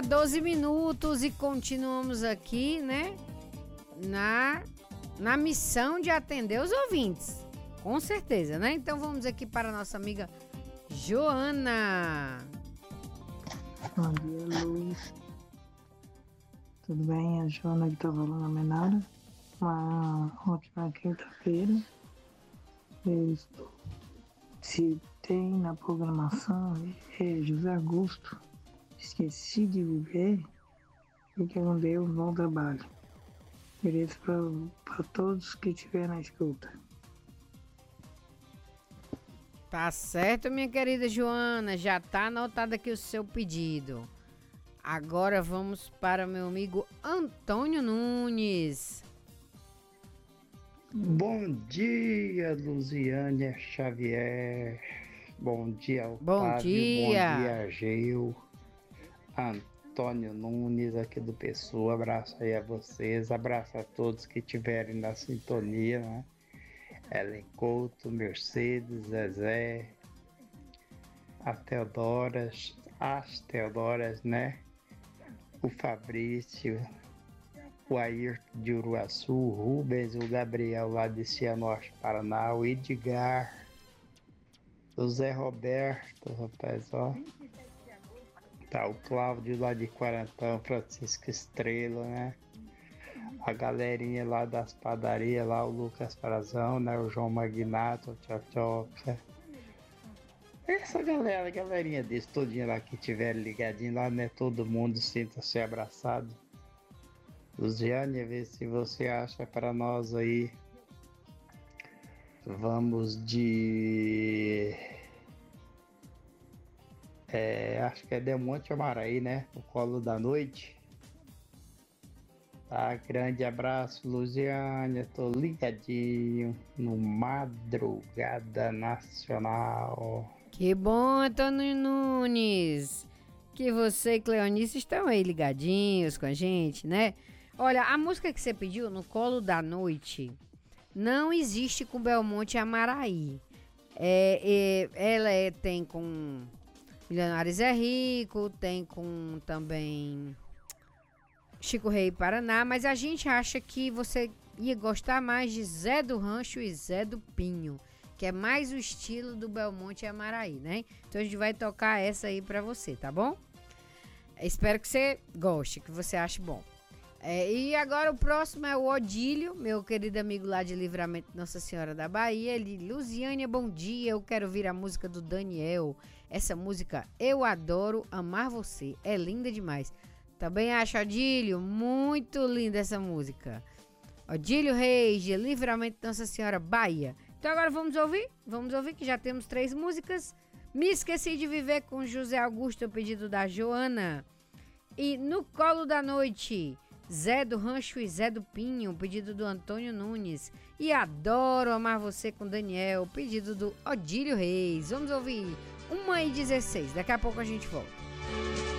1h, 12 minutos e continuamos aqui, né? Na missão de atender os ouvintes. Com certeza, né? Então vamos aqui para a nossa amiga Joana. Bom dia, Luiz. Tudo bem? A Joana que está falando a Menara. Uma ótima quinta-feira. Se tem na programação José Augusto, Esqueci de Viver, fica com Deus, bom trabalho. Beleza para todos que estiverem na escuta. Tá certo, minha querida Joana, já tá anotado aqui o seu pedido. Agora vamos para meu amigo Antônio Nunes. Bom dia, Luziânia Xavier. Bom dia, Otávio. Bom dia. Bom dia, Gil. Antônio Nunes aqui do Pessoa. Abraço aí a vocês. Abraço a todos que estiverem na sintonia, né? Ellen Couto, Mercedes, Zezé, as Teodoras, né? O Fabrício, o Ayrton de Uruaçu, o Rubens, o Gabriel lá de Cianorte, Paraná, o Edgar, o Zé Roberto, rapaz, ó. Tá, o Cláudio lá de Quarantão, Francisco Estrela, né? A galerinha lá das padarias, lá o Lucas Frazão, né? O João Magnato, o Tchotchoca. Essa galerinha desse, todinha lá que tiver ligadinho lá, né? Todo mundo sinta-se abraçado. Luziane, vê se você acha para nós aí. Vamos de... acho que é Demonte Amaraí, né? O Colo da Noite. Tá, grande abraço, Luziane. Tô ligadinho no Madrugada Nacional. Que bom, Antônio Nunes. Que você e Cleonice estão aí ligadinhos com a gente, né? Olha, a música que você pediu, No Colo da Noite, não existe com Belmonte Amaraí. Ela tem com Milionários é Rico, tem com também Chico Rei Paraná, mas a gente acha que você ia gostar mais de Zé do Rancho e Zé do Pinho, que é mais o estilo do Belmonte Amaraí, né? Então a gente vai tocar essa aí pra você, tá bom? Espero que você goste, que você ache bom. E agora o próximo é o Odílio, meu querido amigo lá de Livramento Nossa Senhora da Bahia. Ele, Luziânia, bom dia, eu quero ouvir a música do Daniel. Essa música, Eu Adoro Amar Você, é linda demais. Também acho, Odílio, muito linda essa música. Odílio Reis, de Livramento Nossa Senhora, Bahia. Então agora vamos ouvir que já temos 3 músicas. Me Esqueci de Viver com José Augusto, o pedido da Joana. E No Colo da Noite, Zé do Rancho e Zé do Pinho, pedido do Antônio Nunes. E Adoro Amar Você com Daniel, pedido do Odílio Reis. Vamos ouvir 1h16, daqui a pouco a gente volta.